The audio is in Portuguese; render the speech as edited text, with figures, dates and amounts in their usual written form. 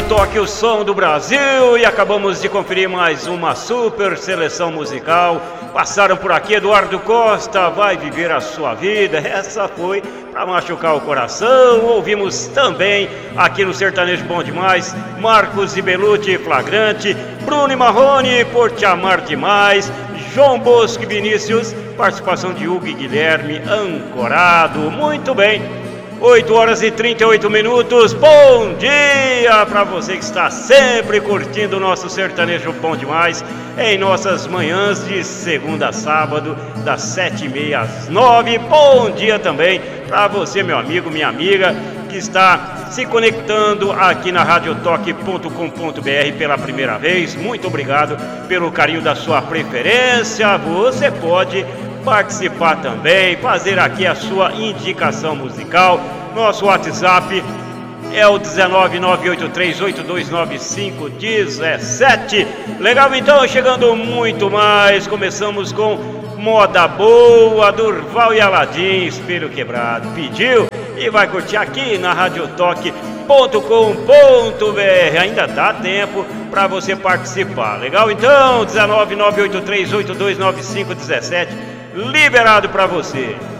Toque, o som do Brasil, e acabamos de conferir mais uma super seleção musical. Passaram por aqui Eduardo Costa, Vai Viver a Sua Vida, essa foi para machucar o coração. Ouvimos também aqui no Sertanejo Bom Demais, Marcos e Belucci, Flagrante, Bruno e Marrone, Por Te Amar Demais, João Bosco e Vinícius, participação de Hugo e Guilherme, Ancorado. Muito bem, 8 horas e 38 minutos, bom dia para você que está sempre curtindo o nosso Sertanejo Bom Demais em nossas manhãs de segunda a sábado, das 7h30 às 9h. Bom dia também para você, meu amigo, minha amiga, que está se conectando aqui na radiotoque.com.br pela primeira vez. Muito obrigado pelo carinho da sua preferência. Você pode participar também, fazer aqui a sua indicação musical. Nosso WhatsApp é o 19983829517. Legal, então, chegando muito mais. Começamos com Moda Boa, Durval e Aladim, Espelho Quebrado. Pediu e vai curtir aqui na radiotoque.com.br. Ainda dá tempo para você participar. Legal, então, 19983829517. Liberado para você.